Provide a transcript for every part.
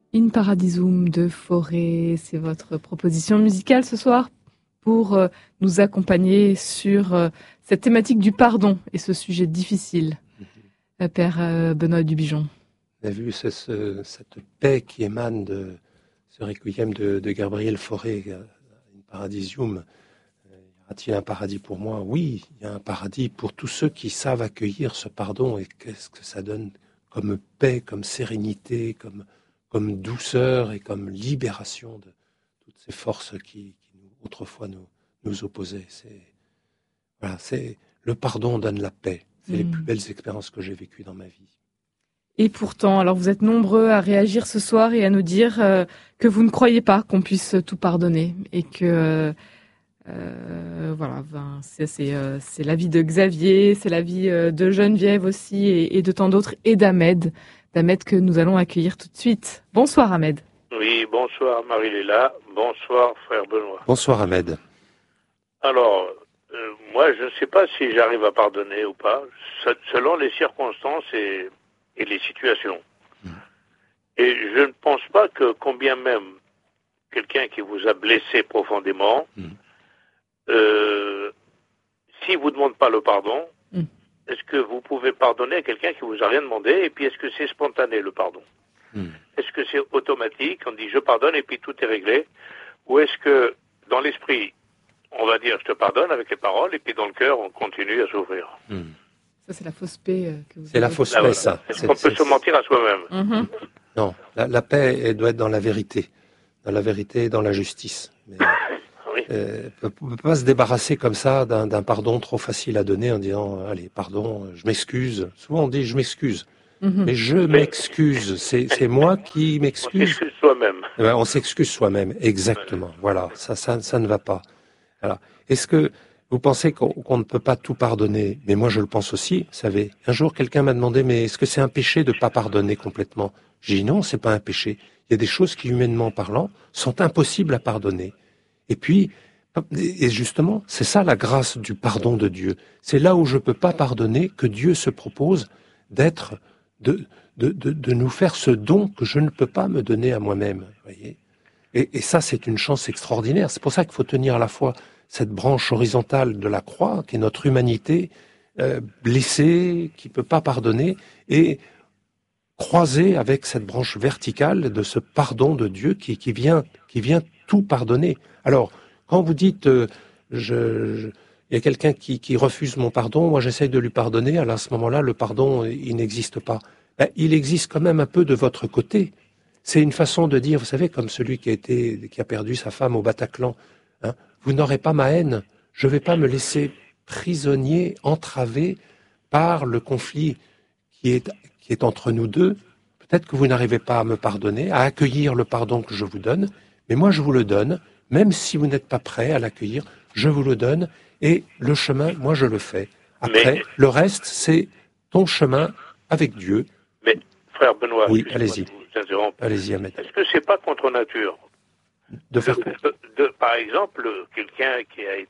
In Paradisum de Forêt, c'est votre proposition musicale ce soir pour nous accompagner sur cette thématique du pardon et ce sujet difficile, Père Benoît Dubigeon. On a vu cette paix qui émane de ce requiem de Gabriel Fauré, In Paradisium. Y a-t-il un paradis pour moi? Oui, il y a un paradis pour tous ceux qui savent accueillir ce pardon. Et qu'est-ce que ça donne comme paix, comme sérénité, comme douceur et comme libération de toutes ces forces qui autrefois nous opposaient. Le pardon donne la paix. C'est les plus belles expériences que j'ai vécues dans ma vie. Et pourtant, alors vous êtes nombreux à réagir ce soir et à nous dire que vous ne croyez pas qu'on puisse tout pardonner et que voilà, c'est l'avis de Xavier, c'est l'avis de Geneviève aussi et de tant d'autres et d'Ahmed que nous allons accueillir tout de suite. Bonsoir Ahmed. Oui, bonsoir Marie-Léla, bonsoir frère Benoît. Bonsoir Ahmed. Alors, moi je ne sais pas si j'arrive à pardonner ou pas, selon les circonstances et les situations. Et je ne pense pas que combien même quelqu'un qui vous a blessé profondément, s'il ne vous demande pas le pardon, est-ce que vous pouvez pardonner à quelqu'un qui vous a rien demandé? Et puis est-ce que c'est spontané le pardon? Est-ce que c'est automatique? On dit je pardonne et puis tout est réglé? Ou est-ce que dans l'esprit, on va dire je te pardonne avec les paroles et puis dans le cœur, on continue à s'ouvrir? Ça, c'est la fausse paix que vous C'est la fausse paix, ça. Est-ce qu'on peut se mentir à soi-même? Non, la paix, elle doit être dans la vérité et dans la justice. Mais, oui. On ne peut pas se débarrasser comme ça d'un pardon trop facile à donner en disant allez, pardon, je m'excuse. Souvent on dit je m'excuse. Mais je m'excuse, c'est moi qui m'excuse. On s'excuse soi-même. On s'excuse soi-même, exactement. Voilà, ça ne va pas. Voilà. Est-ce que vous pensez qu'on ne peut pas tout pardonner? Mais moi, je le pense aussi. Vous savez, un jour, quelqu'un m'a demandé, mais est-ce que c'est un péché de ne pas pardonner complètement? J'ai dit non, c'est pas un péché. Il y a des choses qui, humainement parlant, sont impossibles à pardonner. Et puis, et justement, c'est ça la grâce du pardon de Dieu. C'est là où je peux pas pardonner que Dieu se propose d'être, de nous faire ce don que je ne peux pas me donner à moi-même. Voyez. Et ça, c'est une chance extraordinaire. C'est pour ça qu'il faut tenir à la fois cette branche horizontale de la croix, qui est notre humanité, blessée, qui peut pas pardonner, et croisée avec cette branche verticale de ce pardon de Dieu qui vient tout pardonner. Alors, quand vous dites, il y a quelqu'un qui refuse mon pardon, moi j'essaye de lui pardonner, alors à ce moment-là, le pardon, il n'existe pas. Ben, il existe quand même un peu de votre côté. C'est une façon de dire, vous savez, comme celui qui a perdu sa femme au Bataclan, hein, vous n'aurez pas ma haine, je ne vais pas me laisser prisonnier, entravé par le conflit qui est entre nous deux. Peut-être que vous n'arrivez pas à me pardonner, à accueillir le pardon que je vous donne, mais moi je vous le donne, même si vous n'êtes pas prêt à l'accueillir, je vous le donne, et le chemin, moi je le fais. Après, le reste, c'est ton chemin avec Dieu. Mais, frère Benoît, oui, allez-y. Allez-y, Ahmed. Est-ce que c'est pas contre nature de faire par exemple, quelqu'un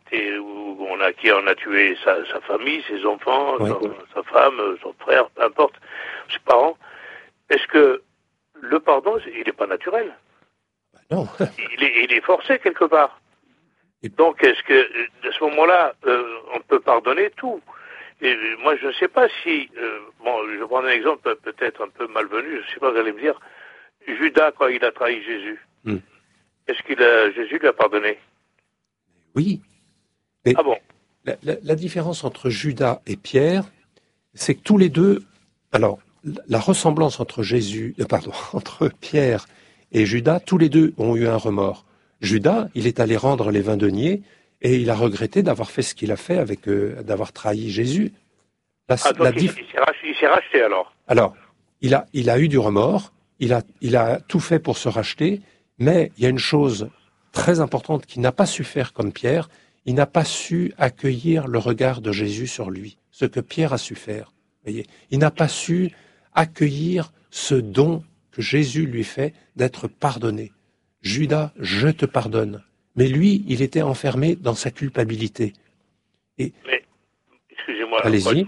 qui en a tué sa famille, ses enfants, sa femme, son frère, peu importe, ses parents, est-ce que le pardon, il n'est pas naturel? Non. il est forcé quelque part. Donc, est-ce que, à ce moment-là, on peut pardonner tout? Et moi, je ne sais pas si, je prends un exemple peut-être un peu malvenu, je ne sais pas, vous allez me dire, Judas, quand il a trahi Jésus, est-ce que Jésus lui a pardonné? Oui. Mais ah bon? La différence entre Judas et Pierre, c'est que tous les deux, alors, la ressemblance entre entre Pierre et Judas, tous les deux ont eu un remords. Judas, il est allé rendre les 20 deniers et il a regretté d'avoir fait ce qu'il a fait d'avoir trahi Jésus. Il s'est racheté alors. Alors, il a eu du remords, il a tout fait pour se racheter, mais il y a une chose très importante qu'il n'a pas su faire comme Pierre, il n'a pas su accueillir le regard de Jésus sur lui, ce que Pierre a su faire. Voyez, il n'a pas su accueillir ce don que Jésus lui fait d'être pardonné. Judas, je te pardonne. Mais lui, il était enfermé dans sa culpabilité. Mais, excusez-moi, allez-y.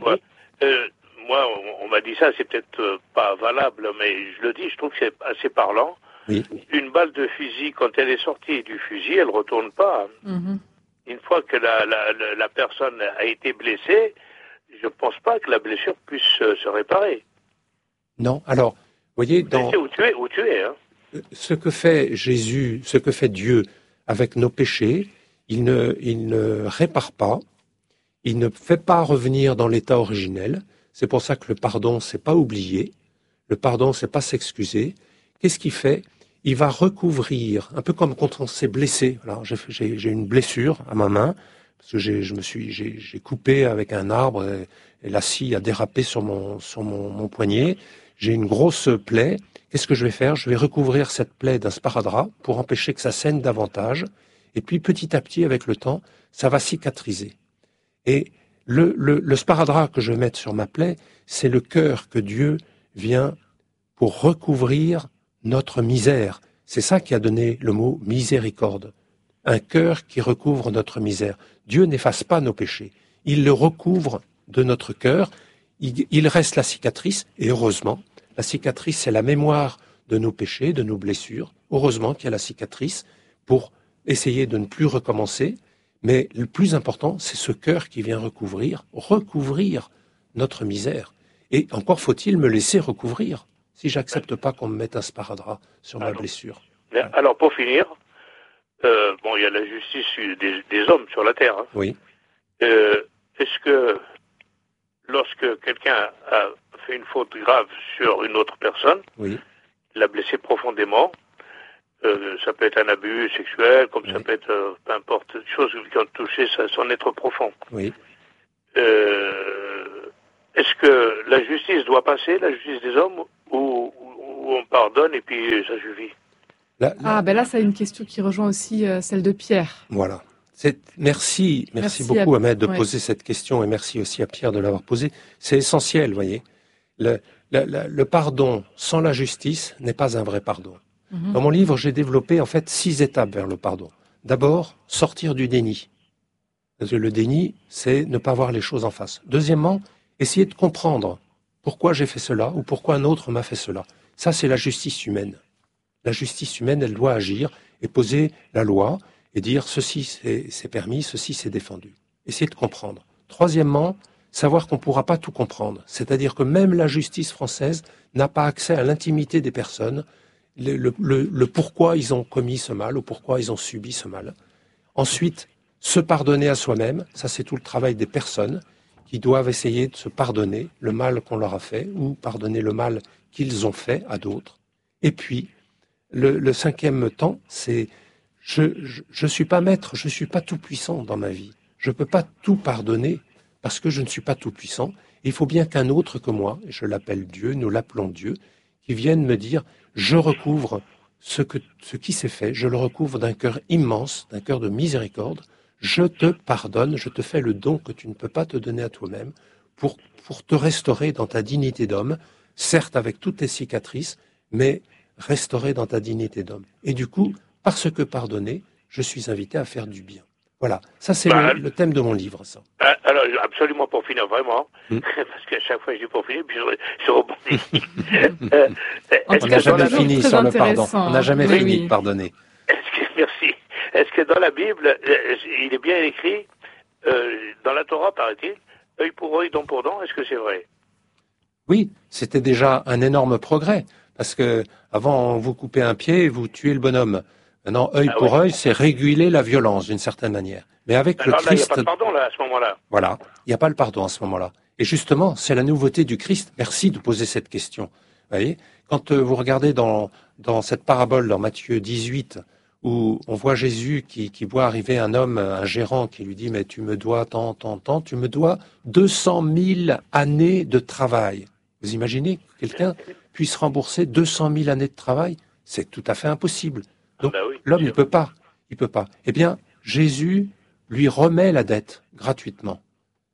Moi, on m'a dit ça, c'est peut-être pas valable, mais je le dis, je trouve que c'est assez parlant. Oui. Une balle de fusil, quand elle est sortie du fusil, elle retourne pas. Une fois que la personne a été blessée, je pense pas que la blessure puisse se réparer. Non. Alors, vous voyez, blessé ou tué, hein. Ce que fait Jésus, ce que fait Dieu avec nos péchés, il ne répare pas, il ne fait pas revenir dans l'état originel. C'est pour ça que le pardon, c'est pas oublier. Le pardon, c'est pas s'excuser. Qu'est-ce qu'il fait? Il va recouvrir, un peu comme quand on s'est blessé. Alors, j'ai une blessure à ma main, parce que j'ai coupé avec un arbre et la scie a dérapé sur mon poignet. J'ai une grosse plaie. Qu'est-ce que je vais faire? Je vais recouvrir cette plaie d'un sparadrap pour empêcher que ça saigne davantage. Et puis, petit à petit, avec le temps, ça va cicatriser. Et le sparadrap que je vais mettre sur ma plaie, c'est le cœur que Dieu vient pour recouvrir notre misère. C'est ça qui a donné le mot miséricorde. Un cœur qui recouvre notre misère. Dieu n'efface pas nos péchés. Il le recouvre de notre cœur. Il reste la cicatrice, et heureusement, la cicatrice, c'est la mémoire de nos péchés, de nos blessures. Heureusement qu'il y a la cicatrice pour essayer de ne plus recommencer. Mais le plus important, c'est ce cœur qui vient recouvrir notre misère. Et encore faut-il me laisser recouvrir, si j'accepte pas qu'on me mette un sparadrap sur ma blessure. Alors, pour finir, il y a la justice des hommes sur la terre. Hein. Oui. Est-ce que lorsque quelqu'un a fait une faute grave sur une autre personne, oui, l'a blessé profondément, ça peut être un abus sexuel, comme oui, ça peut être, peu importe, des choses qui ont touché son être profond. Oui. Est-ce que la justice doit passer, la justice des hommes, ou on pardonne et puis ça suffit? Là, c'est une question qui rejoint aussi celle de Pierre. Voilà. Merci beaucoup, Ahmed, de poser cette question, et merci aussi à Pierre de l'avoir posée. C'est essentiel, vous voyez. Le pardon sans la justice n'est pas un vrai pardon. Dans mon livre, j'ai développé en fait 6 étapes vers le pardon. D'abord, sortir du déni. Parce que le déni, c'est ne pas voir les choses en face. Deuxièmement, essayer de comprendre pourquoi j'ai fait cela ou pourquoi un autre m'a fait cela. Ça, c'est la justice humaine. La justice humaine, elle doit agir et poser la loi et dire ceci c'est permis, ceci c'est défendu. Essayer de comprendre. Troisièmement, savoir qu'on ne pourra pas tout comprendre. C'est-à-dire que même la justice française n'a pas accès à l'intimité des personnes, le pourquoi ils ont commis ce mal ou pourquoi ils ont subi ce mal. Ensuite, se pardonner à soi-même, ça c'est tout le travail des personnes qui doivent essayer de se pardonner le mal qu'on leur a fait ou pardonner le mal qu'ils ont fait à d'autres. Et puis, le cinquième temps, c'est je suis pas maître, je suis pas tout puissant dans ma vie. Je peux pas tout pardonner parce que je ne suis pas tout puissant. Il faut bien qu'un autre que moi, et je l'appelle Dieu, nous l'appelons Dieu, qui vienne me dire je recouvre ce qui s'est fait, je le recouvre d'un cœur immense, d'un cœur de miséricorde. Je te pardonne, je te fais le don que tu ne peux pas te donner à toi-même pour te restaurer dans ta dignité d'homme, certes avec toutes tes cicatrices, mais restaurer dans ta dignité d'homme. Et du coup, parce que pardonné, je suis invité à faire du bien. Voilà, ça c'est le thème de mon livre, ça. Alors, absolument pour finir, vraiment, parce qu'à chaque fois je dis pour finir, puis je rebondis. On n'a jamais fini sur le pardon. On n'a jamais fini de pardonner. Merci. Est-ce que dans la Bible, il est bien écrit, dans la Torah, paraît-il, œil pour œil, dent pour dent, est-ce que c'est vrai? Oui, c'était déjà un énorme progrès. Parce que avant, vous coupez un pied, vous tuez le bonhomme. Maintenant, œil pour œil, c'est réguler la violence d'une certaine manière. Mais avec le Christ, il n'y a pas de pardon là, à ce moment-là. Voilà, il n'y a pas le pardon à ce moment-là. Et justement, c'est la nouveauté du Christ. Merci de poser cette question. Vous voyez, quand vous regardez dans cette parabole dans Matthieu 18, où on voit Jésus qui voit arriver un homme, un gérant, qui lui dit mais tu me dois tant, tu me dois 200 000 années de travail. Vous imaginez que quelqu'un puisse rembourser 200 000 années de travail? C'est tout à fait impossible. Donc, l'homme, il peut pas. Eh bien, Jésus lui remet la dette gratuitement.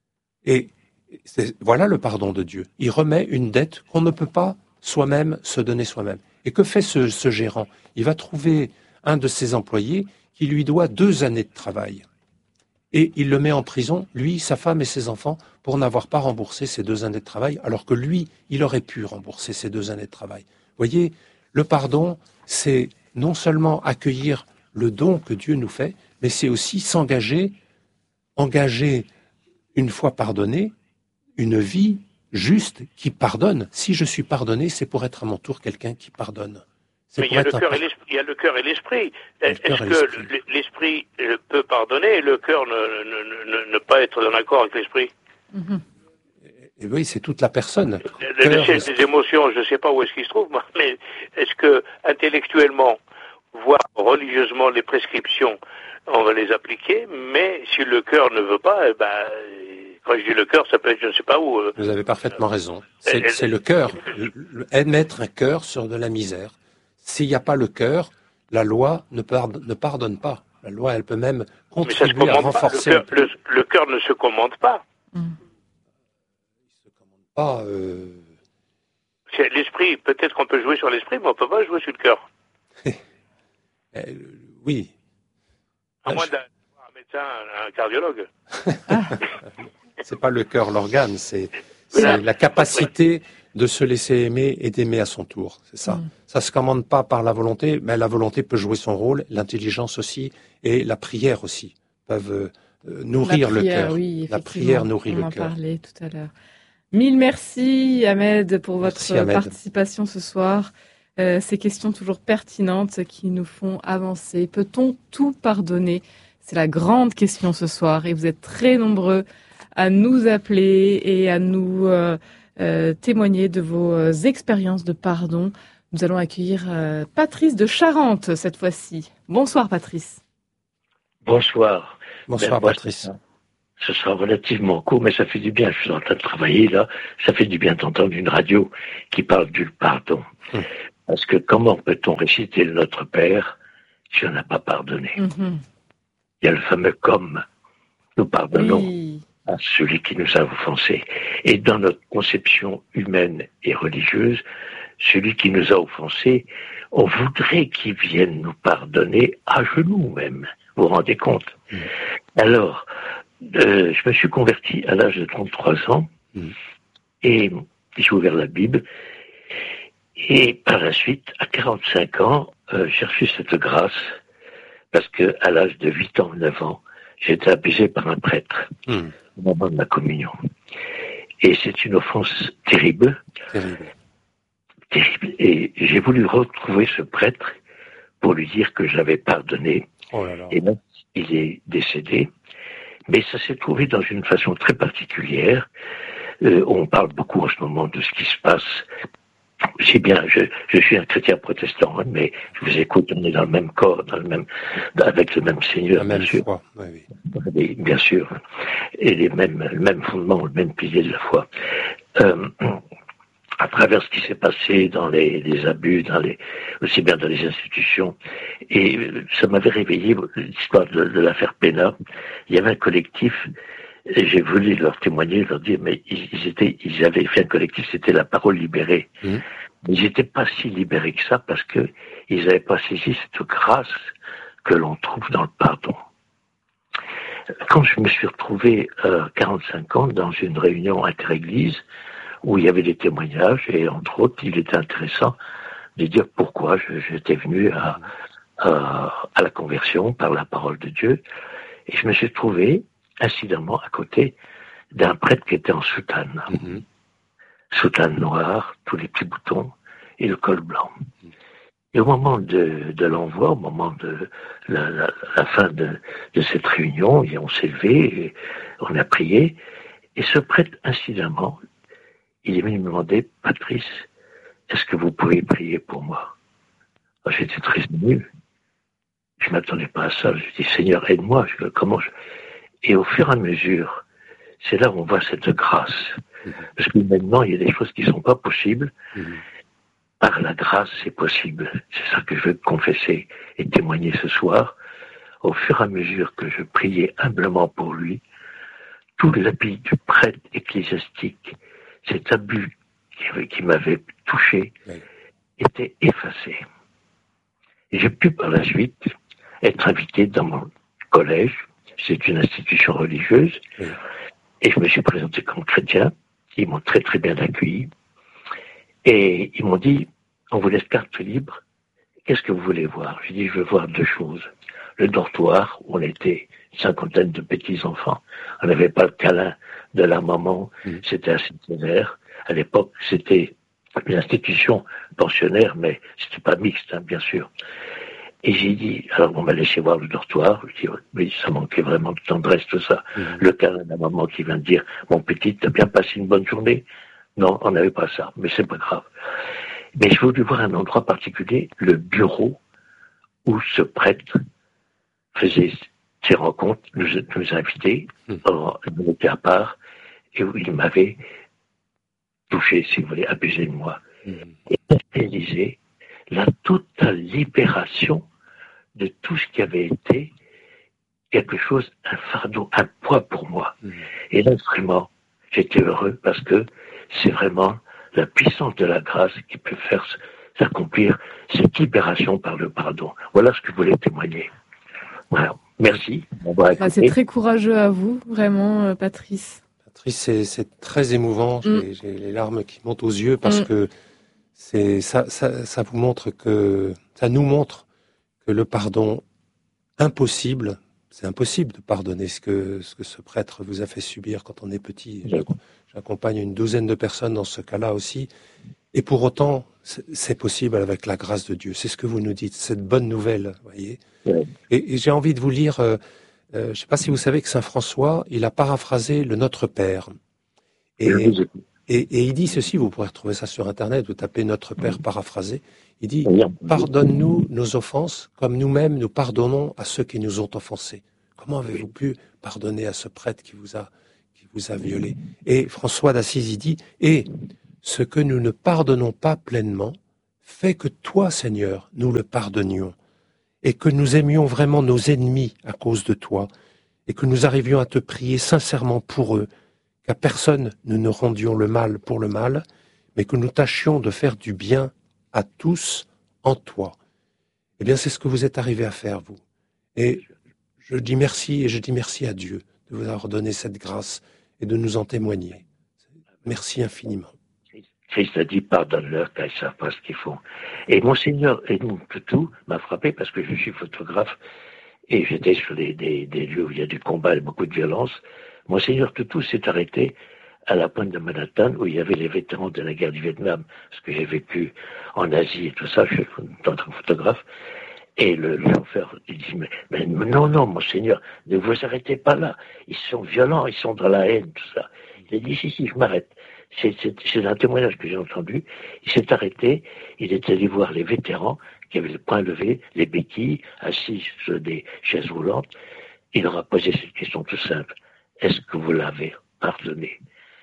Et voilà le pardon de Dieu. Il remet une dette qu'on ne peut pas soi-même se donner soi-même. Et que fait ce gérant? Il va trouver un de ses employés qui lui doit 2 années de travail. Et il le met en prison, lui, sa femme et ses enfants, pour n'avoir pas remboursé ces 2 années de travail, alors que lui, il aurait pu rembourser ces 2 années de travail. Vous voyez, le pardon, c'est non seulement accueillir le don que Dieu nous fait, mais c'est aussi engager une fois pardonné, une vie juste qui pardonne. Si je suis pardonné, c'est pour être à mon tour quelqu'un qui pardonne. Mais il y a le cœur et l'esprit. Est-ce que l'esprit peut pardonner et le cœur ne pas être en accord avec l'esprit? Et oui, c'est toute la personne. Les émotions, je ne sais pas où est-ce qu'ils se trouvent, mais est-ce que intellectuellement, voire religieusement, les prescriptions, on va les appliquer, mais si le cœur ne veut pas, quand je dis le cœur, ça peut être je ne sais pas où. Vous avez parfaitement raison. C'est le cœur. Mettre un cœur sur de la misère. S'il n'y a pas le cœur, la loi ne pardonne pas. La loi, elle peut même contribuer à renforcer. Le cœur ne se commande pas. Il se commande pas. C'est l'esprit. Peut-être qu'on peut jouer sur l'esprit, mais on ne peut pas jouer sur le cœur. Oui. À moins d'avoir un médecin, un cardiologue. C'est pas le cœur, l'organe, c'est la capacité de se laisser aimer et d'aimer à son tour. C'est ça. Ça se commande pas par la volonté, mais la volonté peut jouer son rôle, l'intelligence aussi, et la prière aussi peuvent nourrir le cœur. Oui, la prière nourrit le cœur. On en parlait tout à l'heure. Mille merci Ahmed pour votre participation ce soir. Ces questions toujours pertinentes qui nous font avancer. Peut-on tout pardonner? C'est la grande question ce soir et vous êtes très nombreux à nous appeler et à nous témoigner de vos expériences de pardon. Nous allons accueillir Patrice de Charente cette fois-ci. Bonsoir Patrice. Bonsoir. Bonsoir Patrice. Ce sera relativement court, mais ça fait du bien. Je suis en train de travailler là. Ça fait du bien d'entendre une radio qui parle du pardon. Parce que comment peut-on réciter le Notre Père si on n'a pas pardonné? Il y a le fameux « comme ». Nous pardonnons à celui qui nous a offensés. Et dans notre conception humaine et religieuse, celui qui nous a offensés, on voudrait qu'il vienne nous pardonner à genoux même. Vous vous rendez compte? Alors, je me suis converti à l'âge de 33 ans et j'ai ouvert la Bible. Et par la suite, à 45 ans, j'ai reçu cette grâce parce que à l'âge de 8 ans, 9 ans, j'ai été abusé par un prêtre au moment de ma communion. Et c'est une offense terrible. Terrible. Et j'ai voulu retrouver ce prêtre pour lui dire que je l'avais pardonné. Oh là là. Et même il est décédé. Mais ça s'est trouvé dans une façon très particulière. On parle beaucoup en ce moment de ce qui se passe. C'est bien, je suis un chrétien protestant, hein, mais je vous écoute, on est dans le même corps, avec le même Seigneur, bien sûr. Foi. Oui. Bien sûr. Et le même fondement, le même pilier de la foi. À travers ce qui s'est passé dans les abus, aussi bien dans les institutions, et ça m'avait réveillé l'histoire de l'affaire Pénat. Il y avait un collectif. Et j'ai voulu leur témoigner, leur dire, mais ils avaient fait un collectif, c'était la parole libérée. Mais ils n'étaient pas si libérés que ça parce que ils n'avaient pas saisi cette grâce que l'on trouve dans le pardon. Quand je me suis retrouvé à 45 ans dans une réunion inter-église où il y avait des témoignages et entre autres, il était intéressant de dire pourquoi j'étais venu à la conversion par la parole de Dieu. Et je me suis trouvé incidemment à côté d'un prêtre qui était en soutane. Soutane noire, tous les petits boutons et le col blanc. Et au moment de l'envoi, au moment de la fin de cette réunion, on s'est levé, et on a prié, et ce prêtre, incidemment, il est venu me demander, Patrice, est-ce que vous pouvez prier pour moi? Alors, j'étais très ému. Je m'attendais pas à ça. Je dis, Seigneur, aide-moi. Et au fur et à mesure, c'est là où on voit cette grâce. Parce que maintenant, il y a des choses qui ne sont pas possibles. Par la grâce, c'est possible. C'est ça que je veux confesser et témoigner ce soir. Au fur et à mesure que je priais humblement pour lui, tout l'habit du prêtre ecclésiastique, cet abus qui m'avait touché, était effacé. Et j'ai pu par la suite être invité dans mon collège. C'est une institution religieuse. Et je me suis présenté comme chrétien. Ils m'ont très très bien accueilli. Et ils m'ont dit, on vous laisse carte libre. Qu'est-ce que vous voulez voir? J'ai dit, je veux voir 2 choses. Le dortoir, où on était une cinquantaine de petits-enfants. On n'avait pas le câlin de la maman. C'était assez sévère. À l'époque, c'était une institution pensionnaire, mais c'était pas mixte, hein, bien sûr. Et j'ai dit, alors on m'a laissé voir le dortoir. Je dis, oui, ça manquait vraiment de tendresse, tout ça. Le câlin de la maman qui vient de dire, mon petit, t'as bien passé une bonne journée? Non, on n'avait pas ça, mais c'est pas grave. Mais je voulais voir un endroit particulier, le bureau où ce prêtre faisait ses rencontres, nous invitait, on était à part, et où il m'avait touché, si vous voulez, abusé de moi. Et il disait la totale libération de tout ce qui avait été quelque chose, un fardeau, un poids pour moi. Et là, vraiment, j'étais heureux parce que c'est vraiment la puissance de la grâce qui peut faire s'accomplir cette libération par le pardon. Voilà ce que je voulais témoigner. Voilà. Merci. C'est très courageux à vous, vraiment, Patrice. Patrice, c'est très émouvant. J'ai les larmes qui montent aux yeux parce que ça vous montre ça nous montre que le pardon impossible, c'est impossible de pardonner ce que ce prêtre vous a fait subir quand on est petit. J'accompagne une douzaine de personnes dans ce cas-là aussi. Et pour autant, c'est possible avec la grâce de Dieu. C'est ce que vous nous dites, cette bonne nouvelle, voyez. Et j'ai envie de vous lire, je ne sais pas si vous savez que Saint François, il a paraphrasé le Notre Père. Et il dit ceci, vous pourrez retrouver ça sur Internet, vous tapez Notre Père paraphrasé. Il dit, pardonne-nous nos offenses comme nous-mêmes nous pardonnons à ceux qui nous ont offensés. Comment avez-vous pu pardonner à ce prêtre qui vous a violé? Et François d'Assise, il dit, et ce que nous ne pardonnons pas pleinement fait que toi, Seigneur, nous le pardonnions, et que nous aimions vraiment nos ennemis à cause de toi, et que nous arrivions à te prier sincèrement pour eux, qu'à personne nous ne rendions le mal pour le mal, mais que nous tâchions de faire du bien à tous en toi. Eh bien, c'est ce que vous êtes arrivé à faire, vous. Et je dis merci, et je dis merci à Dieu de vous avoir donné cette grâce et de nous en témoigner. Merci infiniment. Christ a dit, pardonne-leur car ils ne savent pas ce qu'ils font. Et Monseigneur Edmond Toutou m'a frappé parce que je suis photographe et j'étais sur des lieux où il y a du combat et beaucoup de violence. Monseigneur Toutou s'est arrêté à la pointe de Manhattan où il y avait les vétérans de la guerre du Vietnam, parce que j'ai vécu en Asie et tout ça, je suis en tant que photographe. Et le chauffeur, il dit, mais non, Monseigneur, ne vous arrêtez pas là. Ils sont violents, ils sont dans la haine, tout ça. Il a dit, si, je m'arrête. C'est un témoignage que j'ai entendu. Il s'est arrêté, il est allé voir les vétérans qui avaient le poing levé, les béquilles, assis sur des chaises roulantes. Il leur a posé cette question tout simple. Est-ce que vous l'avez pardonné?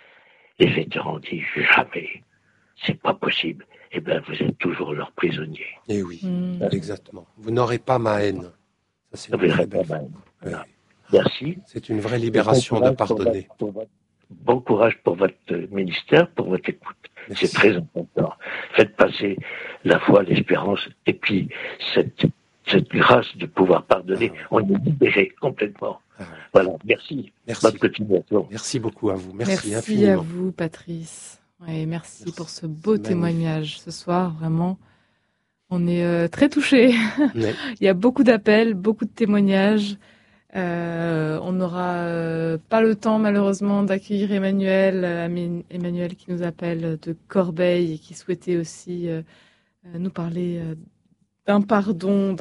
Les vétérans disent, jamais. C'est pas possible. Eh bien, vous êtes toujours leur prisonnier. Eh oui, exactement. Vous n'aurez pas ma haine. Ça, c'est une vraie belle. Voilà. Merci. C'est une vraie libération de pardonner. Bon courage pour votre ministère, pour votre écoute. Merci. C'est très important. Faites passer la foi, l'espérance, et puis cette grâce de pouvoir pardonner. On est libéré complètement. Voilà, merci. Bonne continuation. Merci beaucoup à vous. Merci infiniment. Merci à vous, Patrice. Et merci pour ce beau témoignage ce soir. Vraiment, on est très touchés. Oui. Il y a beaucoup d'appels, beaucoup de témoignages. On n'aura pas le temps malheureusement d'accueillir Emmanuel qui nous appelle de Corbeil et qui souhaitait aussi nous parler d'un pardon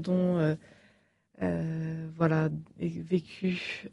voilà, vécu.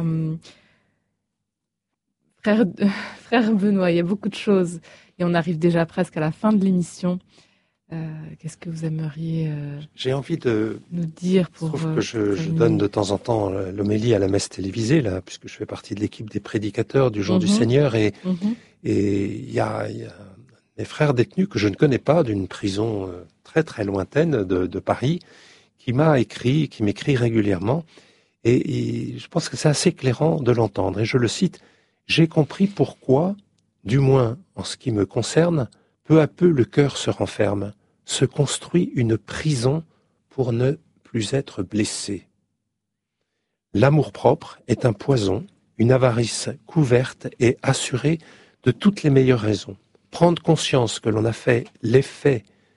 Frère Benoît, il y a beaucoup de choses et on arrive déjà presque à la fin de l'émission. Qu'est-ce que vous aimeriez J'ai envie de nous dire pour que je donne de temps en temps l'homélie à la messe télévisée, là, puisque je fais partie de l'équipe des prédicateurs du Jour du Seigneur, et il y a mes frères détenus que je ne connais pas d'une prison très très lointaine de Paris, qui m'écrit régulièrement, et je pense que c'est assez éclairant de l'entendre, et je le cite: j'ai compris pourquoi, du moins en ce qui me concerne, peu à peu le cœur se renferme, se construit une prison pour ne plus être blessé. L'amour-propre est un poison, une avarice couverte et assurée de toutes les meilleures raisons. Prendre conscience que l'on a fait l'effet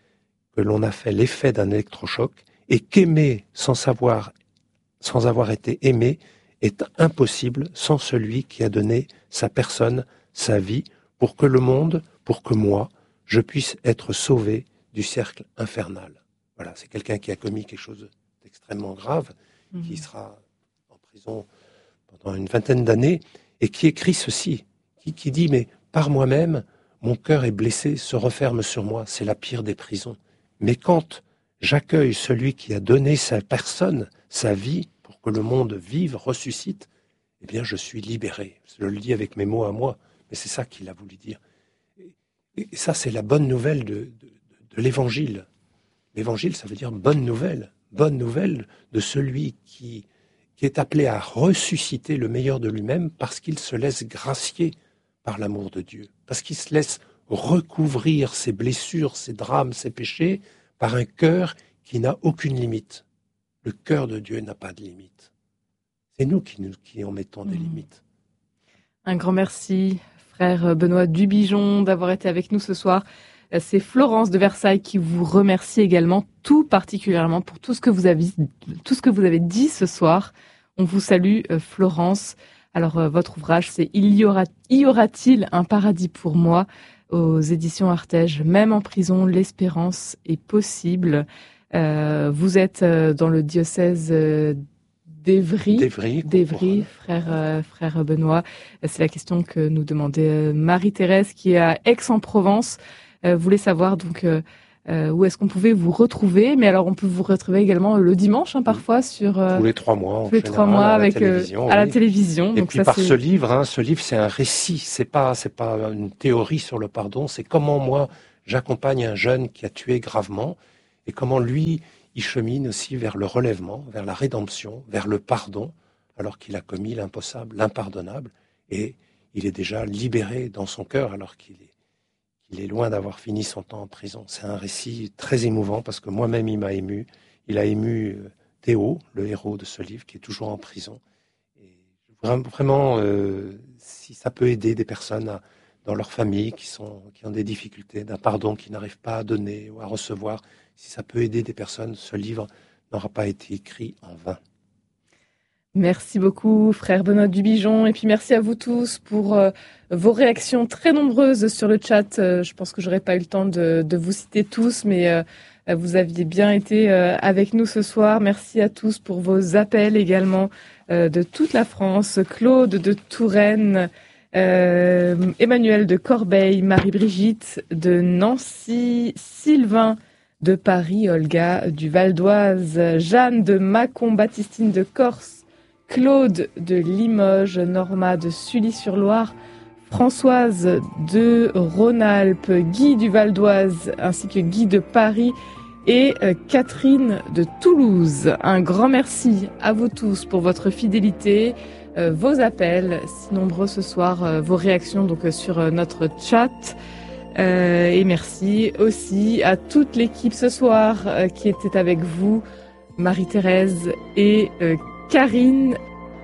que l'on a fait l'effet d'un électrochoc et qu'aimer sans avoir été aimé est impossible sans celui qui a donné sa personne, sa vie, pour que le monde, pour que moi, je puisse être sauvé du cercle infernal. Voilà, c'est quelqu'un qui a commis quelque chose d'extrêmement grave, qui sera en prison pendant une vingtaine d'années, et qui écrit ceci, qui dit « Mais par moi-même, mon cœur est blessé, se referme sur moi, c'est la pire des prisons. Mais quand j'accueille celui qui a donné sa personne, sa vie, pour que le monde vive, ressuscite, eh bien je suis libéré. » Je le dis avec mes mots à moi, mais c'est ça qu'il a voulu dire. Et ça, c'est la bonne nouvelle de l'Évangile. L'Évangile, ça veut dire bonne nouvelle de celui qui est appelé à ressusciter le meilleur de lui-même parce qu'il se laisse gracier par l'amour de Dieu, parce qu'il se laisse recouvrir ses blessures, ses drames, ses péchés par un cœur qui n'a aucune limite. Le cœur de Dieu n'a pas de limite. C'est nous qui en mettons des limites. Un grand merci, frère Benoît Dubigeon, d'avoir été avec nous ce soir. C'est Florence de Versailles qui vous remercie également, tout particulièrement pour tout ce que vous avez dit ce soir. On vous salue, Florence. Alors, votre ouvrage, c'est « Y aura-t-il un paradis pour moi ?» aux éditions Artege. Même en prison, l'espérance est possible. Vous êtes dans le diocèse d'Évry, frère Benoît. C'est la question que nous demandait Marie-Thérèse, qui est à Aix-en-Provence. Voulait savoir donc où est-ce qu'on pouvait vous retrouver, mais alors on peut vous retrouver également le dimanche parfois sur tous les 3 mois, à la télévision. Et donc puis ça, par ce livre, c'est un récit, c'est pas une théorie sur le pardon, c'est comment moi j'accompagne un jeune qui a tué gravement et comment lui il chemine aussi vers le relèvement, vers la rédemption, vers le pardon, alors qu'il a commis l'impossible, l'impardonnable, et il est déjà libéré dans son cœur alors qu'il est loin d'avoir fini son temps en prison. C'est un récit très émouvant parce que moi-même il m'a ému. Il a ému Théo, le héros de ce livre, qui est toujours en prison. Et vraiment, si ça peut aider des personnes dans leur famille qui ont des difficultés, d'un pardon qu'ils n'arrivent pas à donner ou à recevoir, si ça peut aider des personnes, ce livre n'aura pas été écrit en vain. Merci beaucoup, frère Benoît Dubigeon. Et puis merci à vous tous pour vos réactions très nombreuses sur le chat. Je pense que j'aurais pas eu le temps de vous citer tous, mais vous aviez bien été avec nous ce soir. Merci à tous pour vos appels également de toute la France. Claude de Touraine, Emmanuel de Corbeil, Marie-Brigitte de Nancy, Sylvain de Paris, Olga du Val d'Oise, Jeanne de Mâcon, Baptistine de Corse, Claude de Limoges, Norma de Sully-sur-Loire, Françoise de Rhône-Alpes, Guy du Val d'Oise, ainsi que Guy de Paris et Catherine de Toulouse. Un grand merci à vous tous pour votre fidélité, vos appels, si nombreux ce soir, vos réactions donc sur notre chat. Et merci aussi à toute l'équipe ce soir qui était avec vous, Marie-Thérèse et Karine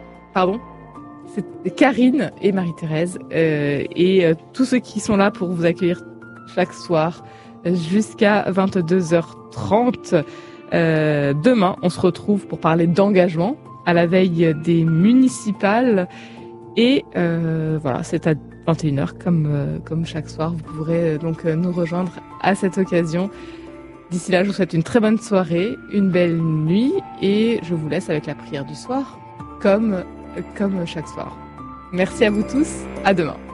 et Marie-Thérèse et tous ceux qui sont là pour vous accueillir chaque soir jusqu'à 22h30. Demain, on se retrouve pour parler d'engagement à la veille des municipales et voilà, c'est à 21h comme chaque soir. Vous pourrez donc nous rejoindre à cette occasion. D'ici là, je vous souhaite une très bonne soirée, une belle nuit et je vous laisse avec la prière du soir, comme chaque soir. Merci à vous tous, à demain.